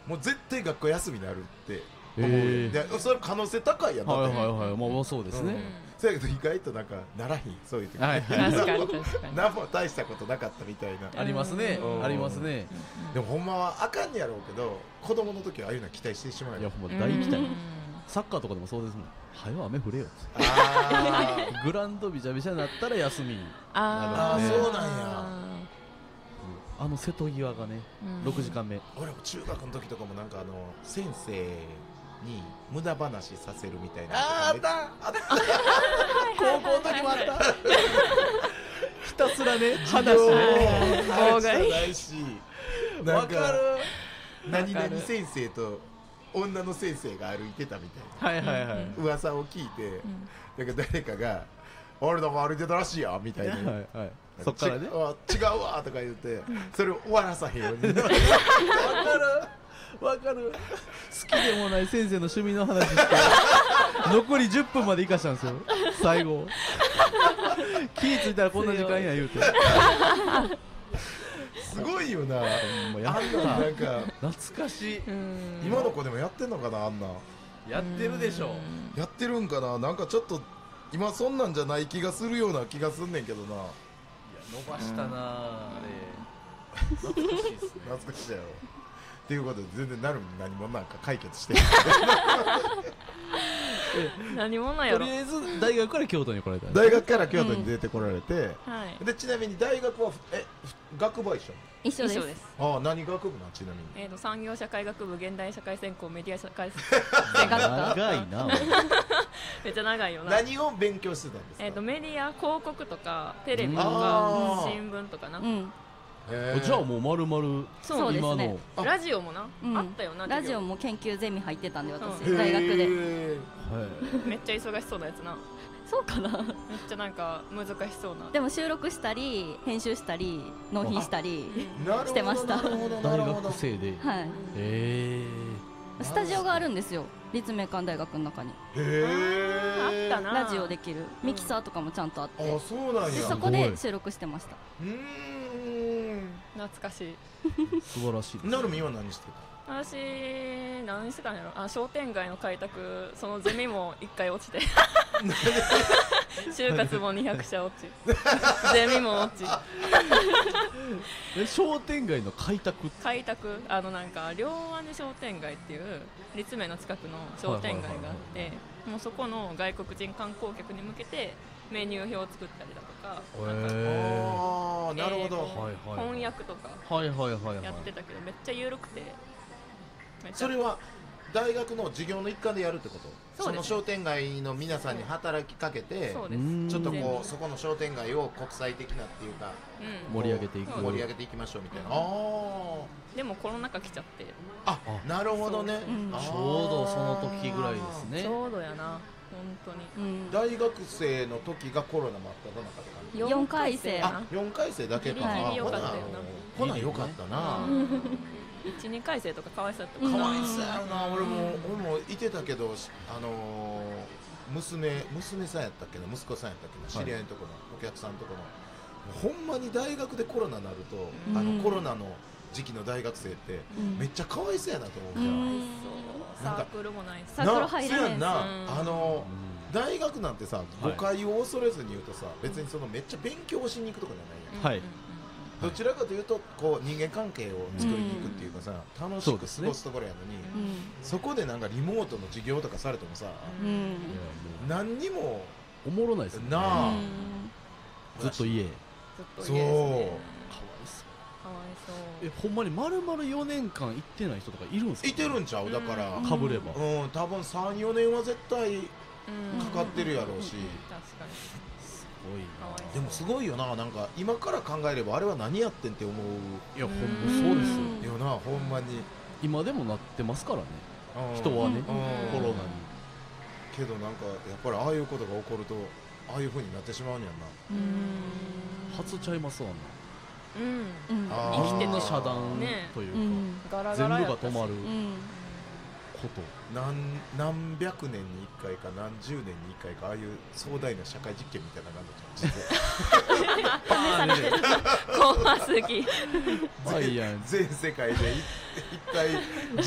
もう絶対学校休みになるって思うで、それ可能性高いやん。 はいはいはい、まあそうですね。 そやけど意外となんかならへん、そういう時。 確かに確かに。 何も大したことなかったみたいな。 ありますね、ありますね。 でもほんまはあかんやろうけど、子供の時はああいうの期待してしまうよ。 いやほんま大期待。サッカーとかでもそうですもん。はよ雨降れよ。グラウンドびちゃびちゃになったら休みになるんで。 そうなんや。 瀬戸際がね、6時間目。 俺も中学の時とかもなんか先生に無駄話させるみたいな。あった高校の時もあった。ひたすらね、話ないし、なんか何々先生と女の先生が歩いてたみたいな噂を聞いて、なんか誰かが俺なんか歩いてたらしいやみたいな。 そっからね、 違うわとか言ってそれを終わらさへんように。 わかる。好きでもない先生の趣味の話して残り10分まで生かしたんですよ、最後。気ぃついたらこんな時間や言うて。 すごいよな。 あんなんなんか懐かしい。 今の子でもやってんのかな、あんな。 やってるでしょ。 やってるんかな。なんかちょっと今そんなんじゃない気がするような気がすんねんけどな。いや伸ばしたなあれ。 懐かしいっすね。懐かしいやろ。っていうことで全然なる何もなんか解決してる。 何者なんやろ。 とりあえず大学から京都に来られた。 大学から京都に出てこられて、 でちなみに大学は学部は一緒です。 何学部なん？ちなみに産業社会学部、現代社会専攻、メディア社会専攻。長いな。 めっちゃ長いよな。 何を勉強してたんですか？ メディア、広告とかテレビとか新聞とかな。 じゃあもう丸々今のラジオもな、あったよな。 ラジオも研究ゼミ入ってたんで、私大学でめっちゃ忙しそうなやつな。 そうかな。 めっちゃなんか難しそうな。 でも収録したり編集したり納品したりしてました。 大学生で。 はい。スタジオがあるんですよ、立命館大学の中に。 あったな。 ラジオできるミキサーとかもちゃんとあって、 そうなんや。 そこで収録してました。 懐かしい。 素晴らしい。 なるみは何してた？ 私何してたんやろ。商店街の開拓、そのゼミも1回落ちて就活も200社落ち、ゼミも落ち。 商店街の開拓なんか両姉商店街っていう立命の近くの商店街があって、もうそこの外国人観光客に向けてメニュー表を作ったりだとか、 なるほど、 翻訳とかやってたけど、めっちゃ緩くて。 それは大学の授業の一環でやるってこと？その商店街の皆さんに働きかけて、ちょっとこうそこの商店街を国際的なっていうか盛り上げていきましょうみたいな。 でもコロナ禍来ちゃって。 なるほどね。 ちょうどその時ぐらいですね。 ちょうどやな、本当に。 大学生の時がコロナ真っただ中って感じ？ 4回生やな。 4回生だけか。ほなよかったな。 1、2回生とかかわいそうやった。 かわいそうやな。俺もいてたけど、娘さんやったっけな、息子さんやったっけな、知り合いのところのお客さんのところの、ほんまに大学でコロナになると、コロナの時期の大学生ってめっちゃかわいそうやなと思うじゃん。 サークルもないし、 サークル入れへんし、 大学なんてさ、誤解を恐れずに言うとさ、別にそのめっちゃ勉強しに行くとかじゃないやん。どちらかというとこう人間関係を作りに行くっていうかさ、楽しく過ごすところやのに、そこでなんかリモートの授業とかされてもさ、何にもおもろないですよね。ずっと家。 そう。かわいそう。 ほんまに丸々4年間行ってない人とかいるんですか？ いてるんちゃう？だからかぶれば。 多分3、4年は絶対かかってるやろうし。 確かに。 でもすごいよな。なんか今から考えればあれは何やってんって思う。 いやほんまそうですよな。ほんまに今でもなってますからね、人はね、コロナに。 けどなんかやっぱりああいうことが起こるとああいう風になってしまうんやんな。 初ちゃいますわな。 生きてて遮断というか、全部が止まること。 何百年に1回か何十年に1回か、ああいう壮大な社会実験みたいな感じで怖すぎ。 全世界で一回